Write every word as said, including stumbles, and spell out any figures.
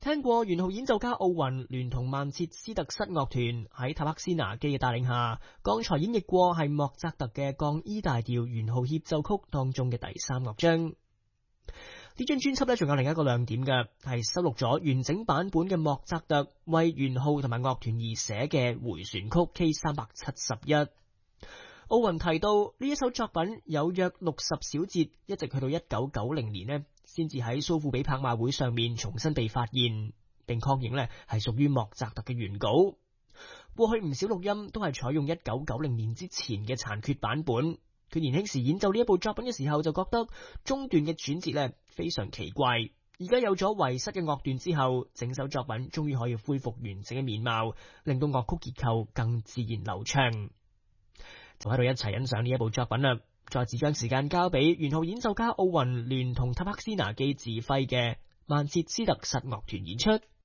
聽過圓號演奏家奧雲聯同曼徹斯特室樂團喺塔克斯拿基嘅帶領下，剛才演繹過係莫扎特嘅降 E 大調圓號協奏曲當中嘅第三樂章。呢張專輯咧仲有另一個亮點嘅，係收錄咗完整版本嘅莫扎特為圓號同埋樂團而寫嘅回旋曲 K 三百七十一。奧雲提到呢一首作品有約六十小節，一直去到一九九零年呢，先至喺蘇富比拍賣會上面重新被發現，並確認呢係屬於莫扎特嘅原稿。過去唔少錄音都係採用一九九零年之前嘅殘缺版本。佢年輕時演奏呢一部作品嘅時候就覺得中段嘅轉折呢非常奇怪，而家有咗遺失嘅樂段之後，整首作品終於可以恢復完整嘅面貌，令到樂曲結構更自然流暢。就喺度一齊欣賞呢一部作品啦，再次將時間交俾圓號演奏家奧雲聯同塔克斯拿基指揮嘅曼徹斯特室樂團演出。